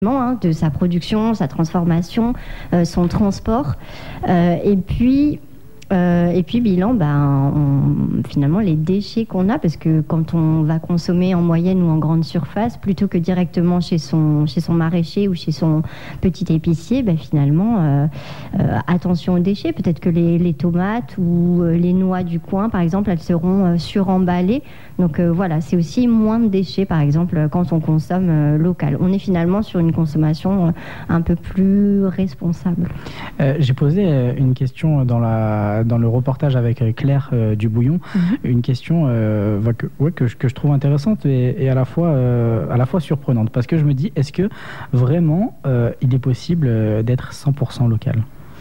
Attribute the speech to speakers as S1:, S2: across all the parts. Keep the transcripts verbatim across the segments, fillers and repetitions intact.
S1: hein, de sa production, sa transformation, euh, son transport. Euh, et puis... Euh, et puis bilan, ben, on, finalement les déchets qu'on a, parce que quand on va consommer en moyenne ou en grande surface, plutôt que directement chez son, chez son maraîcher ou chez son petit épicier, ben, finalement, euh, euh, attention aux déchets. Peut-être que les, les tomates ou euh, les noix du coin, par exemple, elles seront euh, suremballées. Donc euh, voilà, c'est aussi moins de déchets, par exemple, quand on consomme euh, local. On est finalement sur une consommation euh, un peu plus responsable.
S2: Euh, j'ai posé euh, une question dans la dans le reportage avec Claire euh, Dubouillon, mmh. une question euh, que, ouais, que, que je trouve intéressante et, et à, la fois, euh, à la fois surprenante, parce que je me dis, est-ce que vraiment euh, il est possible d'être cent pour cent local ?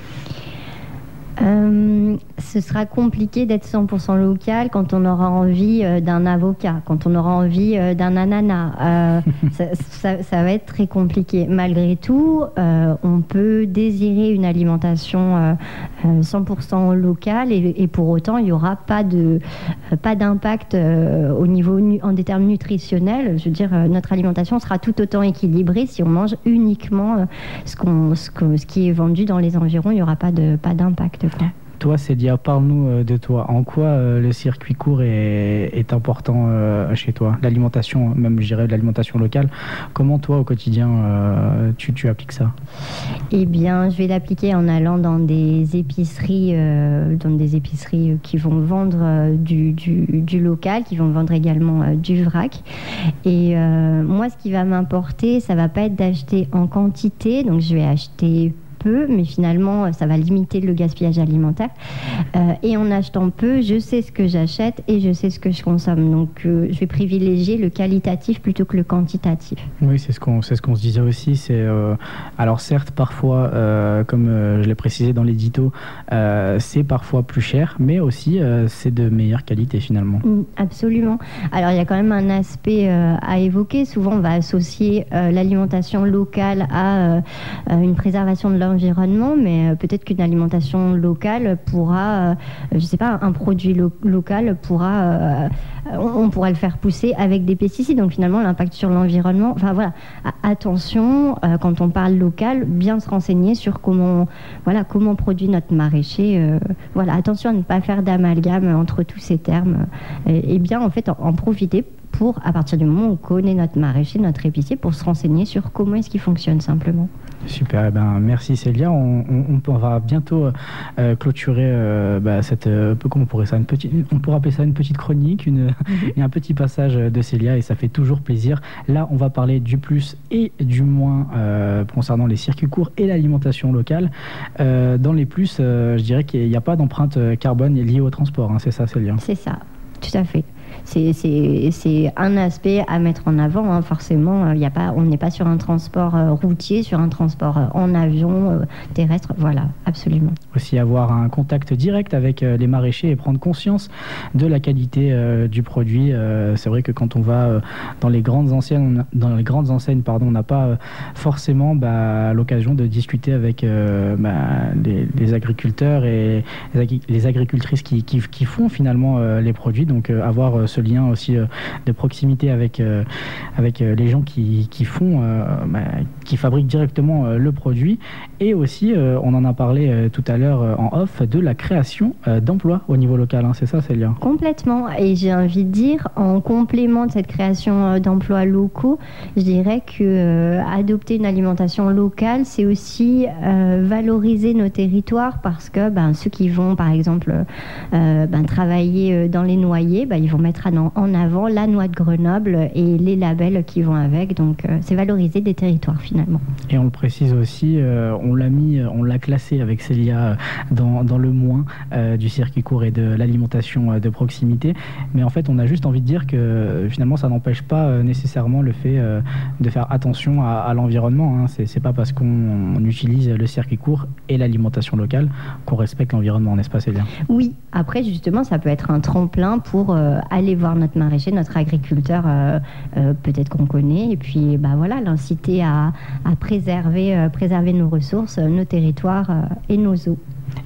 S1: Euh, ce sera compliqué d'être cent pour cent local quand on aura envie euh, d'un avocat, quand on aura envie euh, d'un ananas. Euh, ça, ça, ça va être très compliqué. Malgré tout, euh, on peut désirer une alimentation euh, euh, cent pour cent locale et, et pour autant, il n'y aura pas, de, euh, pas d'impact euh, au niveau nu, en des termes nutritionnels. Je veux dire, euh, notre alimentation sera tout autant équilibrée si on mange uniquement euh, ce, qu'on, ce, que, ce qui est vendu dans les environs. Il n'y aura pas, de, pas d'impact. Quoi.
S2: Toi, Célia, parle-nous de toi. En quoi euh, le circuit court est, est important euh, chez toi ? L'alimentation, même je dirais l'alimentation locale. Comment toi, au quotidien, euh, tu, tu appliques ça ?
S1: Eh bien, je vais l'appliquer en allant dans des épiceries, euh, dans des épiceries qui vont vendre euh, du, du, du local, qui vont vendre également euh, du vrac. Et euh, moi, ce qui va m'importer, ça va pas être d'acheter en quantité. Donc, je vais acheter peu, mais finalement, ça va limiter le gaspillage alimentaire. Euh, et en achetant peu, je sais ce que j'achète et je sais ce que je consomme. Donc, euh, je vais privilégier le qualitatif plutôt que le quantitatif.
S2: Oui, c'est ce qu'on, c'est ce qu'on se disait aussi. C'est, euh, alors certes, parfois, euh, comme euh, je l'ai précisé dans l'édito, euh, c'est parfois plus cher, mais aussi, euh, c'est de meilleure qualité finalement.
S1: Mmh, absolument. Alors, il y a quand même un aspect euh, à évoquer. Souvent, on va associer euh, l'alimentation locale à euh, une préservation de l'environnement. environnement, mais peut-être qu'une alimentation locale pourra, euh, je ne sais pas, un produit lo- local pourra, euh, on, on pourra le faire pousser avec des pesticides. Donc finalement, l'impact sur l'environnement. Enfin voilà, attention euh, quand on parle local, bien se renseigner sur comment, voilà, comment produit notre maraîcher. Euh, voilà, attention à ne pas faire d'amalgame entre tous ces termes. Et, et bien en fait en, en profiter pour, à partir du moment où on connaît notre maraîcher, notre épicier, pour se renseigner sur comment est-ce qu'il fonctionne simplement.
S2: Super, eh ben, merci Célia. On, on, on va bientôt euh, clôturer euh, bah, cette, euh, comment on pourrait ça, une petite, on pourrait appeler ça une petite chronique, une, mm-hmm. un petit passage de Célia et ça fait toujours plaisir. Là, on va parler du plus et du moins euh, concernant les circuits courts et l'alimentation locale. Euh, dans les plus, euh, je dirais qu'il n'y a pas d'empreinte carbone liée au transport, hein, c'est ça Célia ?
S1: C'est ça, tout à fait. C'est, c'est, c'est un aspect à mettre en avant, hein. Forcément, y a pas, on n'est pas sur un transport euh, routier, sur un transport euh, en avion, euh, terrestre, voilà, absolument.
S2: Aussi avoir un contact direct avec euh, les maraîchers et prendre conscience de la qualité euh, du produit. Euh, c'est vrai que quand on va euh, dans les grandes enseignes, dans les grandes enseignes, pardon, on n'a pas euh, forcément bah, l'occasion de discuter avec euh, bah, les, les agriculteurs et les, agri- les agricultrices qui, qui, qui font finalement euh, les produits. Donc euh, avoir euh, ce lien aussi euh, de proximité avec, euh, avec euh, les gens qui, qui font, euh, bah, qui fabriquent directement euh, le produit. Et aussi, euh, on en a parlé euh, tout à l'heure euh, en off, de la création euh, d'emplois au niveau local. Hein, c'est ça, Célia ?
S1: Complètement. Et j'ai envie de dire, en complément de cette création euh, d'emplois locaux, je dirais que euh, adopter une alimentation locale, c'est aussi euh, valoriser nos territoires parce que ben, ceux qui vont, par exemple, euh, ben, travailler dans les noyers, ben, ils vont mettre en avant la noix de Grenoble et les labels qui vont avec. Donc, euh, c'est valoriser des territoires finalement.
S2: Et on le précise aussi, euh, on l'a mis, on l'a classé avec Célia dans, dans le moins euh, du circuit court et de l'alimentation euh, de proximité. Mais en fait, on a juste envie de dire que euh, finalement, ça n'empêche pas euh, nécessairement le fait euh, de faire attention à, à l'environnement. Hein. C'est, c'est pas parce qu'on on utilise le circuit court et l'alimentation locale qu'on respecte l'environnement, n'est-ce pas, Célia ?
S1: Oui. Après, justement, ça peut être un tremplin pour euh, aller voir notre maraîcher, notre agriculteur, euh, euh, peut-être qu'on connaît, et puis bah, voilà, l'inciter à, à préserver, euh, préserver nos ressources, nos territoires euh, et nos eaux.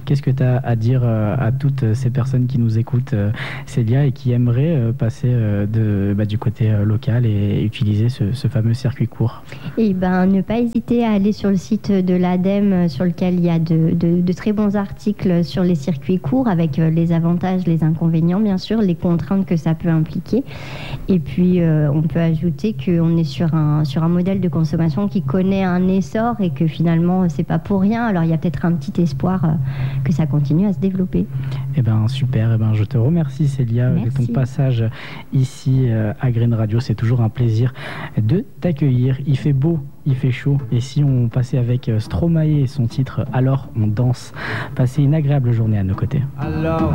S2: Qu'est-ce que tu as à dire euh, à toutes ces personnes qui nous écoutent, euh, Célia, et qui aimeraient euh, passer euh, de, bah, du côté euh, local et utiliser ce, ce fameux circuit court?
S1: Et ben, ne pas hésiter à aller sur le site de l'ADEME, sur lequel il y a de, de, de très bons articles sur les circuits courts, avec les avantages, les inconvénients, bien sûr, les contraintes que ça peut impliquer. Et puis, euh, on peut ajouter qu'on est sur un, sur un modèle de consommation qui connaît un essor et que finalement, c'est pas pour rien. Alors, il y a peut-être un petit espoir euh, que ça continue à se développer.
S2: Eh ben super, eh ben, je te remercie, Célia, de ton passage ici euh, à Green Radio. C'est toujours un plaisir de t'accueillir. Il fait beau, il fait chaud. Et si on passait avec euh, Stromae et son titre « Alors on danse », passez une agréable journée à nos côtés. Alors